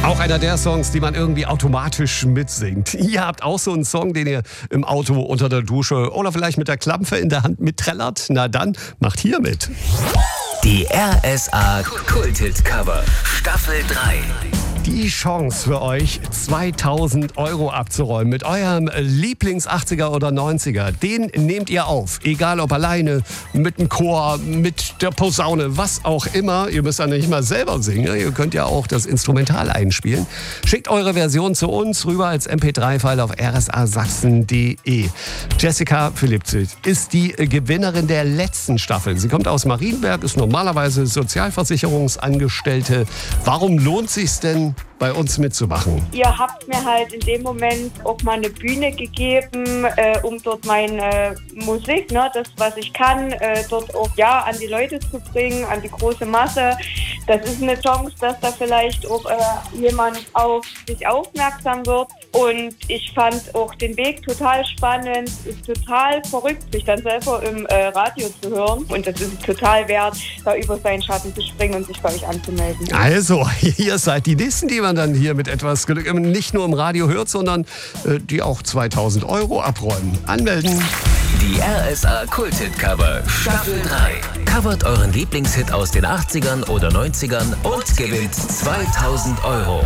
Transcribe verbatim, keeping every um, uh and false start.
Auch einer der Songs, die man irgendwie automatisch mitsingt. Ihr habt auch so einen Song, den ihr im Auto, unter der Dusche oder vielleicht mit der Klampfe in der Hand mitträllert? Na dann, macht hier mit. Die R S A Kulthit Cover Staffel drei. Die Chance für euch, zweitausend Euro abzuräumen mit eurem Lieblings-achtziger oder neunziger. Den nehmt ihr auf. Egal ob alleine, mit dem Chor, mit der Posaune, was auch immer. Ihr müsst ja nicht mal selber singen. Ihr könnt ja auch das Instrumental einspielen. Schickt eure Version zu uns rüber als M P drei File auf r s a sachsen punkt d e. Jessica Philippzig ist die Gewinnerin der letzten Staffel. Sie kommt aus Marienberg, ist normalerweise Sozialversicherungsangestellte. Warum lohnt es sich denn, bei uns mitzumachen? Ihr habt mir halt in dem Moment auch mal eine Bühne gegeben, äh, um dort meine Musik, ne, das, was ich kann, äh, dort auch ja an die Leute zu bringen, an die große Masse. Das ist eine Chance, dass da vielleicht auch äh, jemand auf sich aufmerksam wird. Und ich fand auch den Weg total spannend, ist total verrückt, sich dann selber im äh, Radio zu hören. Und das ist total wert, da über seinen Schatten zu springen und sich bei euch anzumelden. Also, ihr seid die Nächsten, die man dann hier mit etwas Glück nicht nur im Radio hört, sondern äh, die auch zweitausend Euro abräumen. Anmelden. Die R S A Kulthit Cover Staffel drei. Covert euren Lieblingshit aus den achtzigern oder neunzigern und gewinnt zweitausend Euro.